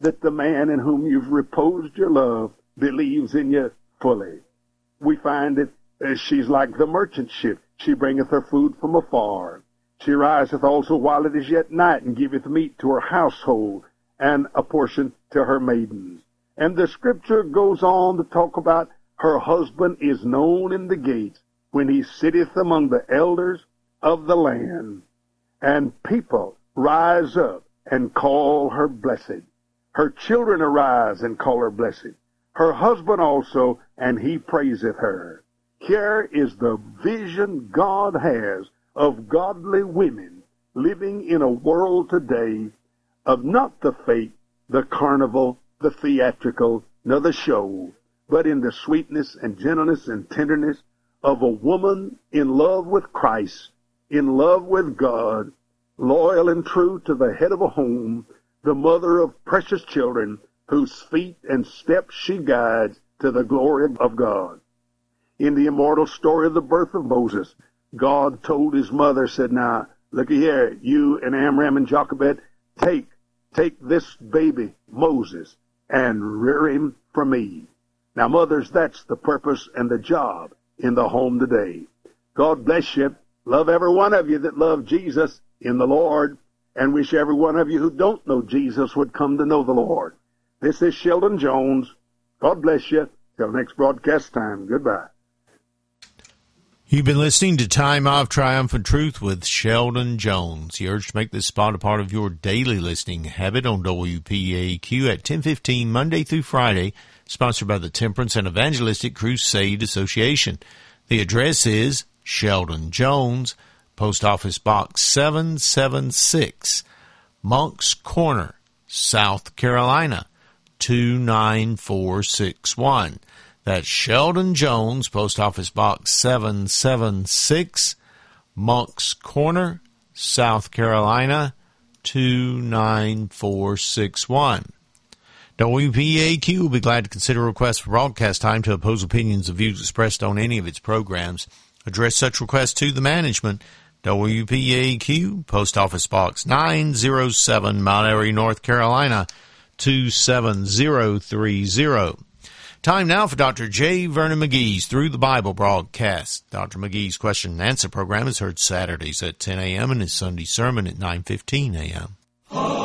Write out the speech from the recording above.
that the man in whom you've reposed your love believes in you fully. We find that she's like the merchant ship. She bringeth her food from afar. She riseth also while it is yet night, and giveth meat to her household, and a portion to her maidens. And the scripture goes on to talk about her husband is known in the gates when he sitteth among the elders of the land. And people rise up and call her blessed. Her children arise and call her blessed. Her husband also, and he praiseth her. Here is the vision God has of godly women living in a world today of not the fake, the carnival, the theatrical, nor the show, but in the sweetness and gentleness and tenderness of a woman in love with Christ, in love with God, loyal and true to the head of a home, the mother of precious children, whose feet and steps she guides to the glory of God. In the immortal story of the birth of Moses, God told his mother, said, now, looky here, you and Amram and Jochebed, take this baby, Moses, and rear him for me. Now, mothers, that's the purpose and the job in the home today. God bless you. Love every one of you that love Jesus in the Lord, and wish every one of you who don't know Jesus would come to know the Lord. This is Sheldon Jones. God bless you. Till next broadcast time. Goodbye. You've been listening to Time of Triumphant Truth with Sheldon Jones. He urged to make this spot a part of your daily listening habit on WPAQ at 10:15 Monday through Friday, sponsored by the Temperance and Evangelistic Crusade Association. The address is Sheldon Jones, Post Office Box 776, Moncks Corner, South Carolina, 29461. That's Sheldon Jones, Post Office Box 776, Moncks Corner, South Carolina, 29461. WPAQ will be glad to consider requests for broadcast time to oppose opinions or views expressed on any of its programs. Address such requests to the management. WPAQ, Post Office Box 907, Mount Airy, North Carolina, 27030. Time now for Dr. J. Vernon McGee's Through the Bible broadcast. Dr. McGee's question and answer program is heard Saturdays at 10 a.m. and his Sunday sermon at 9:15 a.m.